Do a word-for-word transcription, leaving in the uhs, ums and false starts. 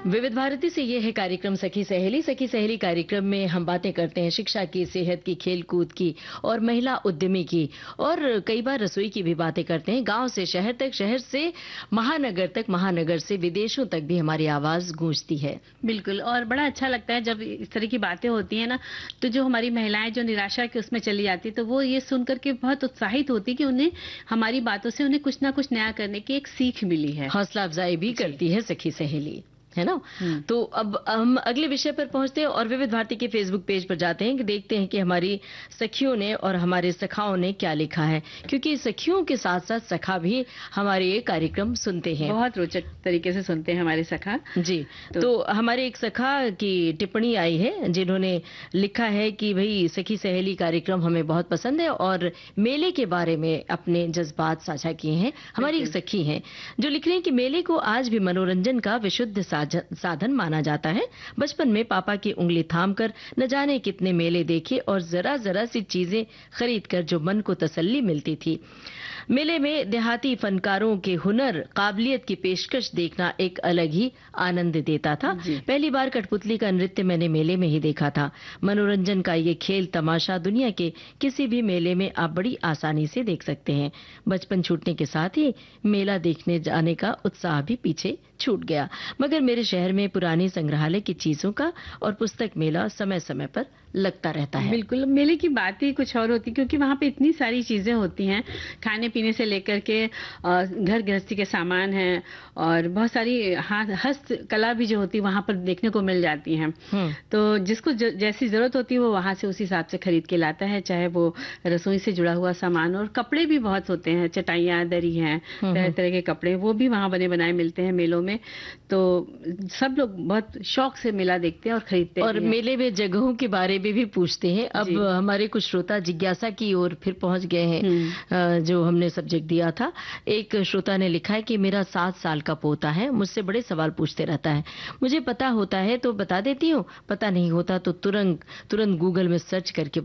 विविध भारती से ये है कार्यक्रम सखी सहेली। सखी सहेली कार्यक्रम में हम बातें करते हैं शिक्षा की, सेहत की, खेल कूद की और महिला उद्यमी की, और कई बार रसोई की भी बातें करते हैं। गांव से शहर तक, शहर से महानगर तक, महानगर से विदेशों तक भी हमारी आवाज गूंजती है। बिल्कुल, और बड़ा अच्छा लगता है जब इस तरह की बातें होती हैं ना, तो जो हमारी महिलाएं जो निराशा के उसमें चली जाती तो वो ये सुनकर के बहुत उत्साहित होती कि उन्हें हमारी बातों से उन्हें कुछ ना कुछ नया करने की एक सीख मिली है। हौसला अफजाई भी करती है सखी सहेली, है ना। तो अब हम अगले विषय पर पहुंचते हैं और विविध भारती के फेसबुक पेज पर जाते हैं कि देखते हैं कि हमारी सखियों ने और हमारे सखाओं ने क्या लिखा है, क्योंकि सखियों के साथ साथ सखा भी हमारे ये कार्यक्रम सुनते हैं। बहुत रोचक तरीके से सुनते हैं हमारे सखा जी। तो, तो हमारे एक सखा की टिप्पणी आई है जिन्होंने लिखा है कि भाई सखी सहेली कार्यक्रम हमें बहुत पसंद है और मेले के बारे में अपने जज्बात साझा किए हैं। हमारी एक सखी हैं जो लिख रही हैं कि मेले को आज भी मनोरंजन का विशुद्ध साधन माना जाता है। बचपन में पापा की उंगली थामकर न जाने कितने मेले देखे और जरा जरा सी चीजें खरीदकर जो मन को तसल्ली मिलती थी। मेले में देहाती फनकारों के हुनर, काबिलियत की पेशकश देखना एक अलग ही आनंद देता था। पहली बार कठपुतली का नृत्य मैंने मेले में ही देखा था। मनोरंजन का ये खेल तमाशा दुनिया के किसी भी मेले में आप बड़ी आसानी से देख सकते हैं। बचपन छूटने के साथ ही मेला देखने जाने का उत्साह भी पीछे छूट गया, मगर मेरे शहर में पुरानी संग्रहालय की चीजों का और पुस्तक मेला समय समय पर लगता रहता है। बिल्कुल, मेले की बात ही कुछ और होती, क्योंकि वहाँ पे इतनी सारी चीजें होती हैं, खाने पीने से लेकर के घर गृहस्थी के सामान हैं और बहुत सारी हाथ हस्तकला भी जो होती है वहाँ पर देखने को मिल जाती हैं। तो जिसको ज, जैसी जरूरत होती है वो वहाँ से उस हिसाब से खरीद के लाता है, चाहे वो रसोई से जुड़ा हुआ सामान, और कपड़े भी बहुत होते हैं, चटाइयाँ, दरी हैं, तरह तरह के कपड़े वो भी वहाँ बने बनाए मिलते हैं मेलों में। तो सब लोग बहुत शौक से मेला देखते हैं और खरीदते हैं। और मेले में जगहों के बारे में भी पूछते हैं। अब हमारे कुछ श्रोता जिज्ञासा की ओर फिर पहुंच गए हैं जो हमने सब्जेक्ट दिया था। एक श्रोता ने लिखा है कि मेरा सात साल का पोता है, मुझसे बड़े सवाल पूछते रहता है। मुझे पता होता है तो बता देती हूँ, पता नहीं होता तो तुरंत तुरंत गूगल में सर्च करके